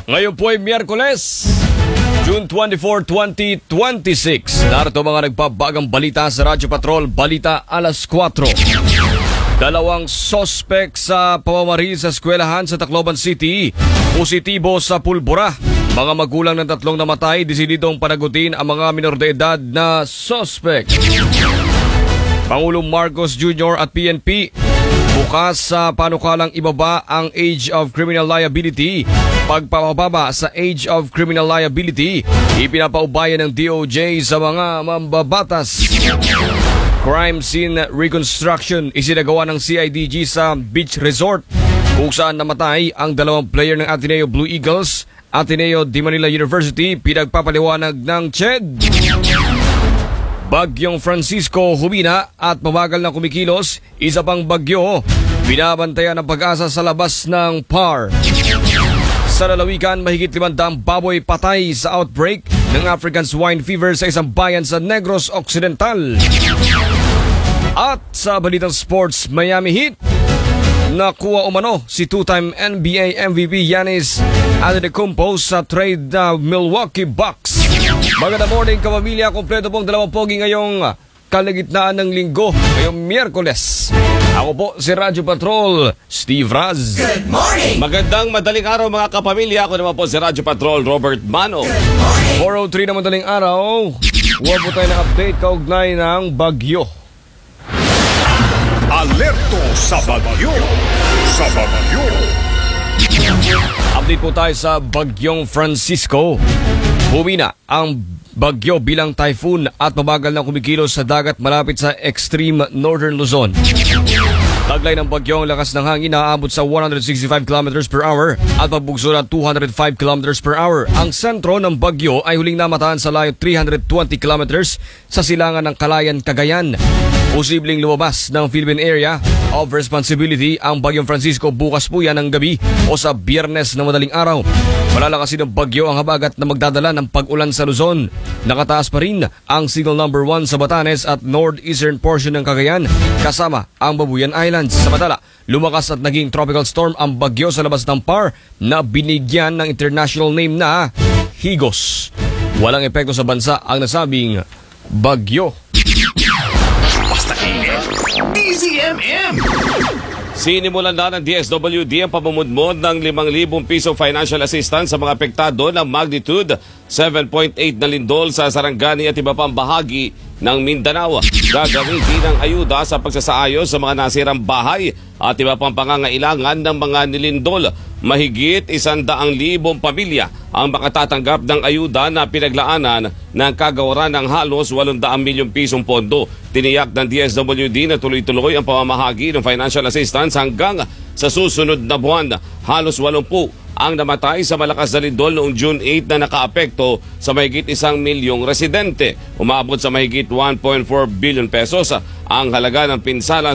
Ngayon po ay Miyerkules, June 24, 2026. Narito mga nagpabagang balita sa Radyo Patrol, Balita alas 4. Dalawang sospek sa pamamaril sa eskwelahan sa Tacloban City, positibo sa pulbura. Mga magulang ng tatlong namatay, desididong panagutin ang mga minor de edad na sospek. Pangulong Marcos Jr. at PNP, bukas sa panukalang ibaba ang age of criminal liability. Pagpapababa sa age of criminal liability, ipinapaubaya ng DOJ sa mga mambabatas. Crime scene reconstruction isinagawa ng CIDG sa beach resort kung saan namatay ang dalawang player ng Ateneo Blue Eagles, Ateneo de Manila University, pinagpapaliwanag ng CHED. Bagyong Francisco humina at mabagal na kumikilos, isa pang bagyo, binabantayan ang pag-asa sa labas ng PAR. Sa lalawigan, mahigit 500 baboy patay sa outbreak ng African swine fever sa isang bayan sa Negros Occidental. At sa balitang sports, Miami Heat, nakuha umano si two-time NBA MVP Giannis Antetokounmpo sa trade na Milwaukee Bucks. Magandang morning kapamilya, kompleto pong dalawang pogi ngayong kalagitnaan ng linggo, ngayong Miyerkules. Ako po si Radyo Patrol, Steve Raz. Good morning! Magandang madaling araw mga kapamilya. Ako naman po si Radyo Patrol, Robert Mano. 4:03 na madaling araw. Huwag po tayo ng update kaugnay ng bagyo. Alerto sa bagyo! Sa bagyo! Update po tayo sa Bagyong Francisco. Humina ang bagyo bilang typhoon at mabagal na kumikilos sa dagat malapit sa extreme northern Luzon. Taglay ng bagyo ang lakas ng hangin na aabot sa 165 km per hour at pagbugso na 205 km per hour. Ang sentro ng bagyo ay huling namataan sa layo 320 km sa silangan ng Calayan, Cagayan. Posibleng lumabas ng Philippine Area of Responsibility ang Bagyong Francisco bukas po yan ng gabi o sa Biyernes na madaling araw. Malalakasin ng bagyo ang habagat na magdadala ng pag-ulan sa Luzon. Nakataas pa rin ang signal number 1 sa Batanes at northeastern portion ng Cagayan kasama ang Babuyan Islands. Samantala, lumakas at naging tropical storm ang bagyo sa labas ng PAR na binigyan ng international name na Higos. Walang epekto sa bansa ang nasabing bagyo. Basta init, DZMM! Sinimulan na ng DSWD ang pamumudmod ng 5,000 piso financial assistance sa mga apektado ng magnitude 7.8 na lindol sa Sarangani at iba pang bahagi ng Mindanao. Gagamitin ang ayuda sa pagsasaayos sa mga nasirang bahay at iba pang pangangailangan ng mga nilindol. Mahigit 100,000 pamilya ang makatatanggap ng ayuda na pinaglaanan ng kagawaran ng halos 800 milyong pisong pondo. Tiniyak ng DSWD na tuloy-tuloy ang pamamahagi ng financial assistance hanggang sa susunod na buwan. Halos 80 ang namatay sa malakas na lindol noong June 8 na nakaapekto sa mahigit 1 milyong residente. Umabot sa mahigit 1.4 billion pesos ang halaga ng pinsala